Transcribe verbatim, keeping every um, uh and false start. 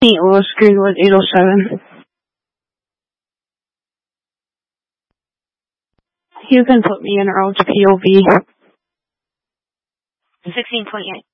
Saint Louis, Greenwood, eight oh seven. You can put me in route to P O V. sixteen twenty-eight.